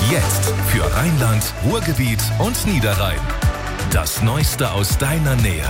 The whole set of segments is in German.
Jetzt für Rheinland, Ruhrgebiet und Niederrhein. Das Neueste aus deiner Nähe.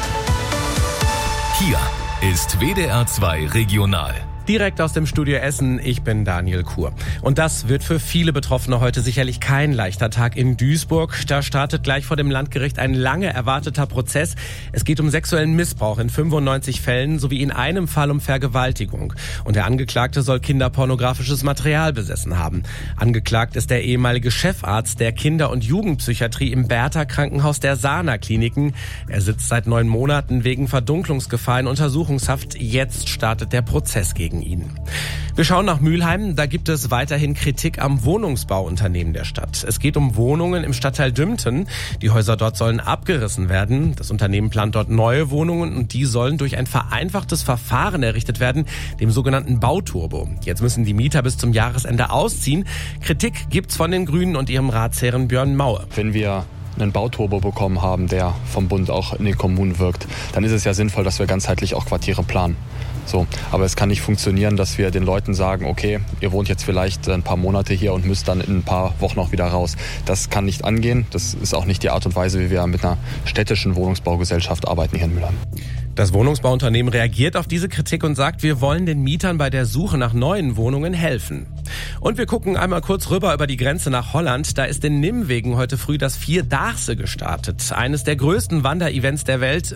Hier ist WDR 2 Regional. Direkt aus dem Studio Essen, ich bin Daniel Kuhr. Und das wird für viele Betroffene heute sicherlich kein leichter Tag in Duisburg. Da startet gleich vor dem Landgericht ein lange erwarteter Prozess. Es geht um sexuellen Missbrauch in 95 Fällen sowie in einem Fall um Vergewaltigung. Und der Angeklagte soll kinderpornografisches Material besessen haben. Angeklagt ist der ehemalige Chefarzt der Kinder- und Jugendpsychiatrie im Bertha-Krankenhaus der Sana-Kliniken. Er sitzt seit 9 Monaten wegen Verdunklungsgefahr in Untersuchungshaft. Jetzt startet der Prozess gegen ihn. Wir schauen nach Mülheim. Da gibt es weiterhin Kritik am Wohnungsbauunternehmen der Stadt. Es geht um Wohnungen im Stadtteil Dümpten. Die Häuser dort sollen abgerissen werden. Das Unternehmen plant dort neue Wohnungen und die sollen durch ein vereinfachtes Verfahren errichtet werden, dem sogenannten Bauturbo. Jetzt müssen die Mieter bis zum Jahresende ausziehen. Kritik gibt's von den Grünen und ihrem Ratsherren Björn Maue. Wenn wir einen Bauturbo bekommen haben, der vom Bund auch in den Kommunen wirkt, dann ist es ja sinnvoll, dass wir ganzheitlich auch Quartiere planen. So, aber es kann nicht funktionieren, dass wir den Leuten sagen, okay, ihr wohnt jetzt vielleicht ein paar Monate hier und müsst dann in ein paar Wochen auch wieder raus. Das kann nicht angehen. Das ist auch nicht die Art und Weise, wie wir mit einer städtischen Wohnungsbaugesellschaft arbeiten hier in Mülheim. Das Wohnungsbauunternehmen reagiert auf diese Kritik und sagt, wir wollen den Mietern bei der Suche nach neuen Wohnungen helfen. Und wir gucken einmal kurz rüber über die Grenze nach Holland. Da ist in Nimwegen heute früh das Vierdaagse gestartet. Eines der größten Wanderevents der Welt.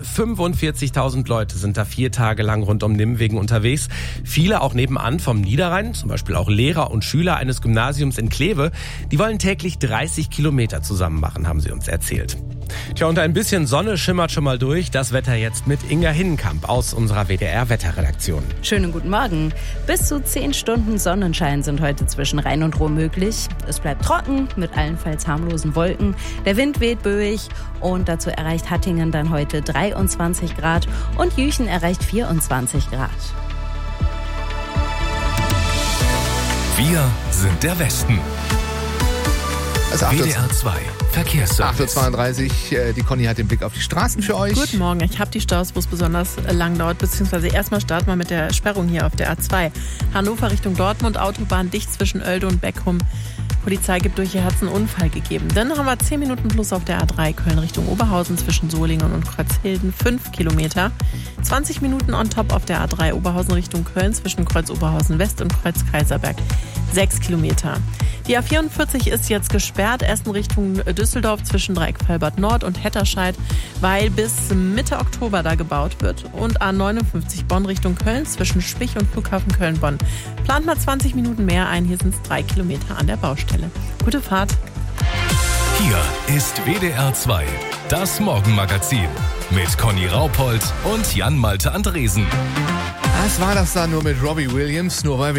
45.000 Leute sind da 4 Tage lang rund um Nimwegen unterwegs. Viele auch nebenan vom Niederrhein, zum Beispiel auch Lehrer und Schüler eines Gymnasiums in Kleve. Die wollen täglich 30 Kilometer zusammen machen, haben sie uns erzählt. Tja, und ein bisschen Sonne schimmert schon mal durch. Das Wetter jetzt mit Inga Hinnenkamp aus unserer WDR-Wetterredaktion. Schönen guten Morgen. Bis zu 10 Stunden Sonnenschein sind heute zwischen Rhein und Ruhr möglich. Es bleibt trocken mit allenfalls harmlosen Wolken. Der Wind weht böig und dazu erreicht Hattingen dann heute 23 Grad und Jüchen erreicht 24 Grad. Wir sind der Westen. WDR 2 Verkehrsservice. 8.32 Uhr, die Conny hat den Blick auf die Straßen für euch. Guten Morgen, ich habe die Staus, wo es besonders lang dauert, beziehungsweise erstmal starten wir mit der Sperrung hier auf der A2. Hannover Richtung Dortmund, Autobahn dicht zwischen Oelde und Beckum. Polizei gibt durch, hier hat es einen Unfall gegeben. Dann haben wir 10 Minuten plus auf der A3 Köln Richtung Oberhausen zwischen Solingen und Kreuzhilden, 5 Kilometer. 20 Minuten on top auf der A3 Oberhausen Richtung Köln zwischen Kreuz Oberhausen West und Kreuz Kaiserberg, 6 Kilometer. Die A44 ist jetzt gesperrt, erst in Richtung Düsseldorf zwischen Dreieckfelbert Nord und Hetterscheid, weil bis Mitte Oktober da gebaut wird. Und A59 Bonn Richtung Köln zwischen Spich und Flughafen Köln-Bonn. Plant mal 20 Minuten mehr ein, hier sind es 3 Kilometer an der Baustelle. Gute Fahrt. Hier ist WDR 2, das Morgenmagazin mit Conny Raupold und Jan Malte Andresen. Was war das da nur mit Robbie Williams? Nur weil wir